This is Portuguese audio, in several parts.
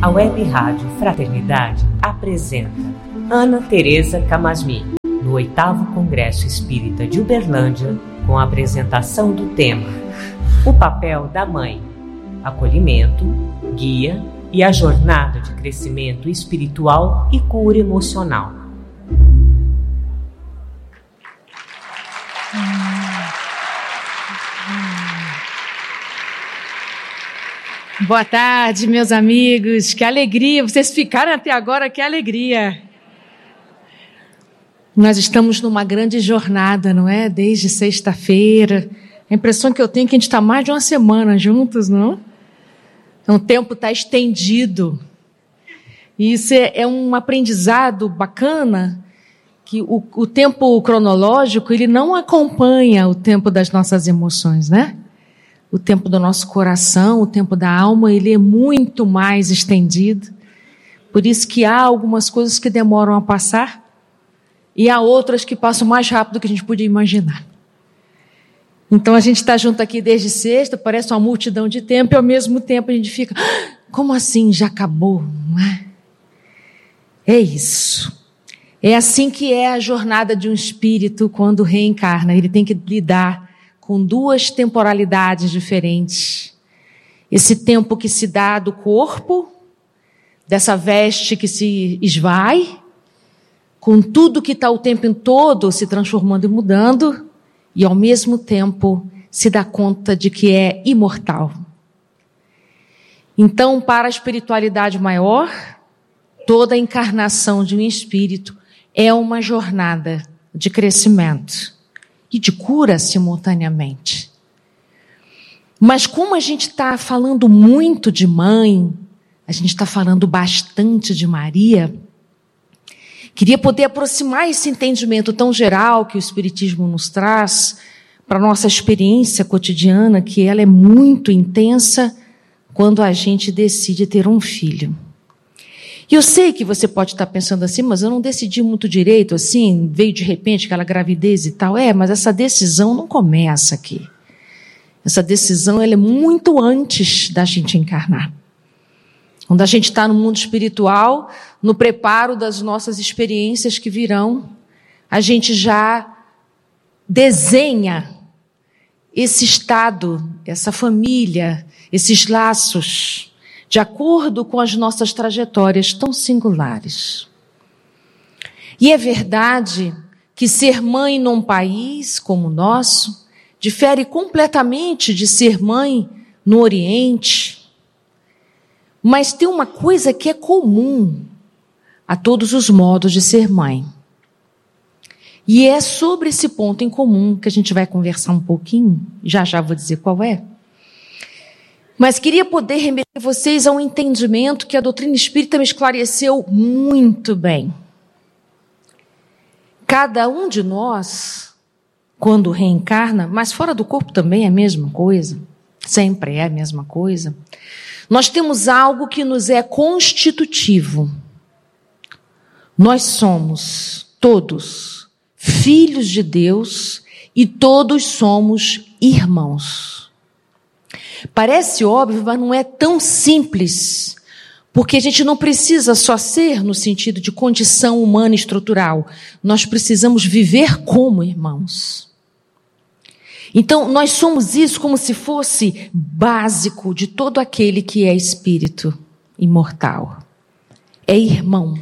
A Web Rádio Fraternidade apresenta Ana Teresa Camasmi, no 8º Congresso Espírita de Uberlândia, com a apresentação do tema O papel da mãe, acolhimento, guia e a jornada de crescimento espiritual e cura emocional. Boa tarde, meus amigos. Que alegria, vocês ficaram até agora, que alegria. Nós estamos numa grande jornada, não é? Desde sexta-feira. A impressão que eu tenho é que a gente está mais de uma semana juntos, não? Então, o tempo está estendido. E isso é um aprendizado bacana, que o tempo cronológico, ele não acompanha o tempo das nossas emoções, né? O tempo do nosso coração, o tempo da alma, ele é muito mais estendido. Por isso que há algumas coisas que demoram a passar e há outras que passam mais rápido do que a gente podia imaginar. Então a gente está junto aqui desde sexta, parece uma multidão de tempo e ao mesmo tempo a gente fica, como assim, já acabou? Não é? É isso. É assim que é a jornada de um espírito quando reencarna. Ele tem que lidar com duas temporalidades diferentes. Esse tempo que se dá do corpo, dessa veste que se esvai, com tudo que está o tempo todo se transformando e mudando, e ao mesmo tempo se dá conta de que é imortal. Então, para a espiritualidade maior, toda a encarnação de um espírito é uma jornada de crescimento e de cura simultaneamente. Mas como a gente está falando muito de mãe, a gente está falando bastante de Maria, queria poder aproximar esse entendimento tão geral que o Espiritismo nos traz para a nossa experiência cotidiana, que ela é muito intensa quando a gente decide ter um filho. E eu sei que você pode estar pensando assim, mas eu não decidi muito direito, assim, veio de repente aquela gravidez e tal. Mas essa decisão não começa aqui. Essa decisão ela é muito antes da gente encarnar. Quando a gente está no mundo espiritual, no preparo das nossas experiências que virão, a gente já desenha esse estado, essa família, esses laços, de acordo com as nossas trajetórias tão singulares. E é verdade que ser mãe num país como o nosso difere completamente de ser mãe no Oriente. Mas tem uma coisa que é comum a todos os modos de ser mãe. E é sobre esse ponto em comum que a gente vai conversar um pouquinho, já vou dizer qual é. Mas queria poder remeter vocês a um entendimento que a doutrina espírita me esclareceu muito bem. Cada um de nós, quando reencarna, mas fora do corpo também é a mesma coisa, sempre é a mesma coisa, nós temos algo que nos é constitutivo. Nós somos todos filhos de Deus e todos somos irmãos. Parece óbvio, mas não é tão simples, porque a gente não precisa só ser no sentido de condição humana estrutural, nós precisamos viver como irmãos. Então, nós somos isso como se fosse básico de todo aquele que é espírito imortal. É irmão.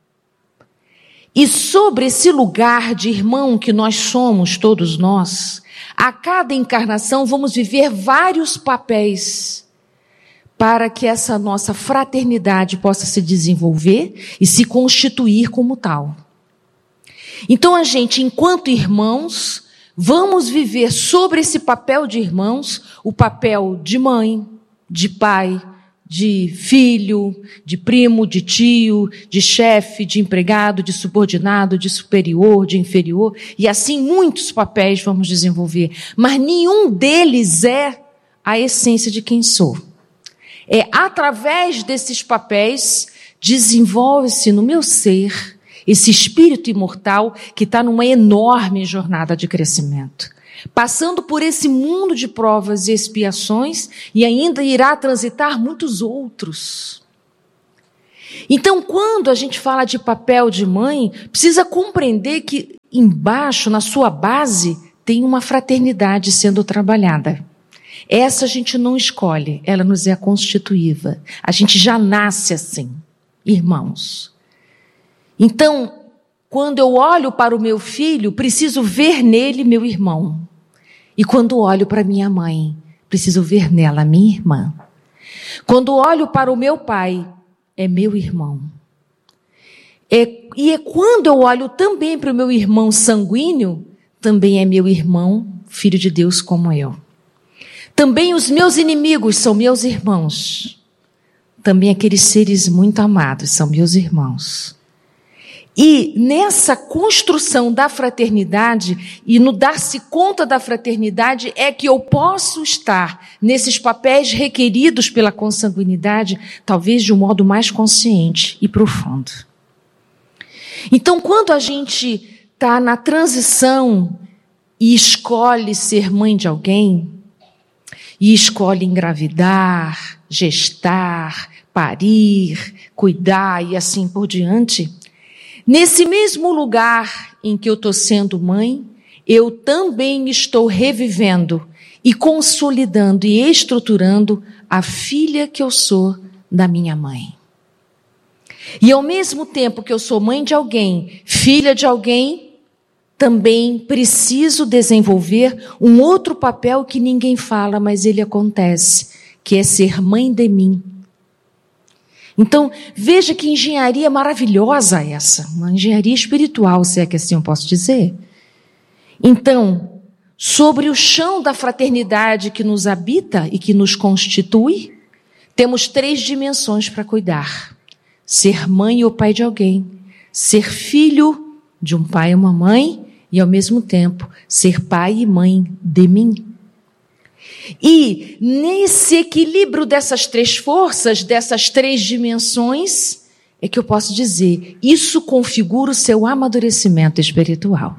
E sobre esse lugar de irmão que nós somos, todos nós, a cada encarnação vamos viver vários papéis para que essa nossa fraternidade possa se desenvolver e se constituir como tal. Então a gente, enquanto irmãos, vamos viver sobre esse papel de irmãos, o papel de mãe, de pai, de filho, de primo, de tio, de chefe, de empregado, de subordinado, de superior, de inferior, e assim muitos papéis vamos desenvolver, mas nenhum deles é a essência de quem sou. É através desses papéis desenvolve-se no meu ser esse espírito imortal que está numa enorme jornada de crescimento. Passando por esse mundo de provas e expiações, e ainda irá transitar muitos outros. Então, quando a gente fala de papel de mãe, precisa compreender que embaixo, na sua base, tem uma fraternidade sendo trabalhada. Essa a gente não escolhe, ela nos é constitutiva. A gente já nasce assim, irmãos. Então, quando eu olho para o meu filho, preciso ver nele meu irmão. E quando olho para minha mãe, preciso ver nela minha irmã. Quando olho para o meu pai, é meu irmão. E quando eu olho também para o meu irmão sanguíneo, também é meu irmão, filho de Deus como eu. Também os meus inimigos são meus irmãos. Também aqueles seres muito amados são meus irmãos. E nessa construção da fraternidade e no dar-se conta da fraternidade é que eu posso estar nesses papéis requeridos pela consanguinidade, talvez de um modo mais consciente e profundo. Então, quando a gente está na transição e escolhe ser mãe de alguém, e escolhe engravidar, gestar, parir, cuidar e assim por diante, nesse mesmo lugar em que eu estou sendo mãe, eu também estou revivendo e consolidando e estruturando a filha que eu sou da minha mãe. E ao mesmo tempo que eu sou mãe de alguém, filha de alguém, também preciso desenvolver um outro papel que ninguém fala, mas ele acontece, que é ser mãe de mim. Então, veja que engenharia maravilhosa essa, uma engenharia espiritual, se é que assim eu posso dizer. Então, sobre o chão da fraternidade que nos habita e que nos constitui, temos 3 dimensões para cuidar. Ser mãe ou pai de alguém, ser filho de um pai e uma mãe, e ao mesmo tempo, ser pai e mãe de mim. E nesse equilíbrio dessas 3 forças, dessas 3 dimensões, é que eu posso dizer, isso configura o seu amadurecimento espiritual.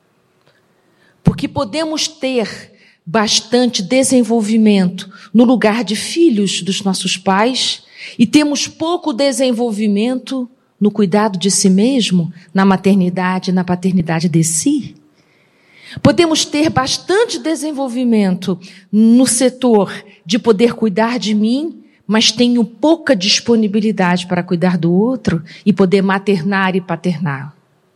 Porque podemos ter bastante desenvolvimento no lugar de filhos dos nossos pais e temos pouco desenvolvimento no cuidado de si mesmo, na maternidade, na paternidade de si. Podemos ter bastante desenvolvimento no setor de poder cuidar de mim, mas tenho pouca disponibilidade para cuidar do outro e poder maternar e paternar.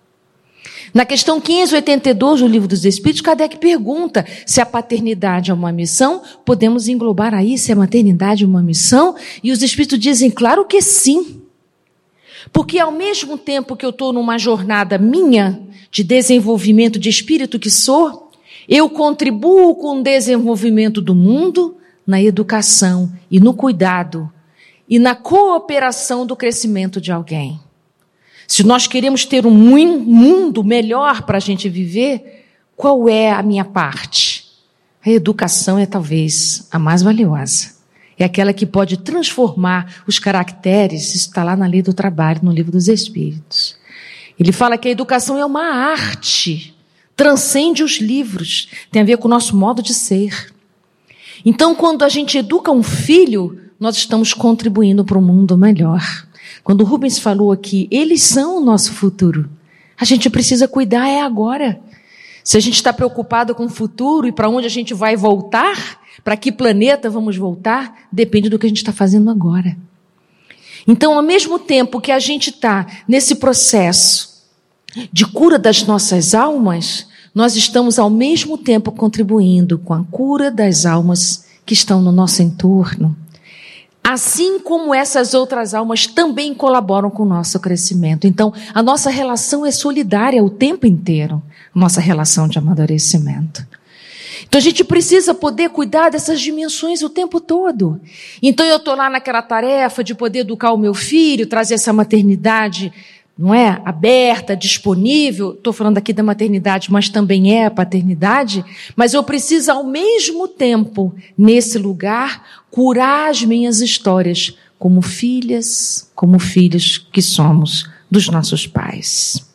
Na questão 582 do Livro dos Espíritos, Kardec pergunta se a paternidade é uma missão. Podemos englobar aí se a maternidade é uma missão? E os Espíritos dizem, claro que sim. Porque ao mesmo tempo que eu estou numa jornada minha, de desenvolvimento de espírito que sou, eu contribuo com o desenvolvimento do mundo, na educação e no cuidado, e na cooperação do crescimento de alguém. Se nós queremos ter um mundo melhor para a gente viver, qual é a minha parte? A educação é talvez a mais valiosa. É aquela que pode transformar os caracteres, isso está lá na Lei do Trabalho, no Livro dos Espíritos. Ele fala que a educação é uma arte, transcende os livros, tem a ver com o nosso modo de ser. Então, quando a gente educa um filho, nós estamos contribuindo para um mundo melhor. Quando o Rubens falou aqui, eles são o nosso futuro. A gente precisa cuidar agora. Se a gente está preocupado com o futuro e para onde a gente vai voltar, para que planeta vamos voltar, depende do que a gente está fazendo agora. Então, ao mesmo tempo que a gente está nesse processo de cura das nossas almas, nós estamos ao mesmo tempo contribuindo com a cura das almas que estão no nosso entorno. Assim como essas outras almas também colaboram com o nosso crescimento. Então, a nossa relação é solidária o tempo inteiro, nossa relação de amadurecimento. Então, a gente precisa poder cuidar dessas dimensões o tempo todo. Então, eu estou lá naquela tarefa de poder educar o meu filho, trazer essa maternidade, não é? Aberta, disponível. Estou falando aqui da maternidade, mas também é a paternidade. Mas eu preciso, ao mesmo tempo, nesse lugar, curar as minhas histórias como filhas, como filhos que somos dos nossos pais.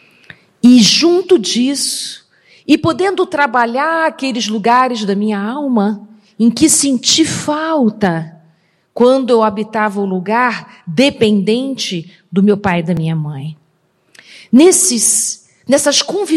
E junto disso, e podendo trabalhar aqueles lugares da minha alma em que senti falta, quando eu habitava o lugar dependente do meu pai e da minha mãe. Nessas convivências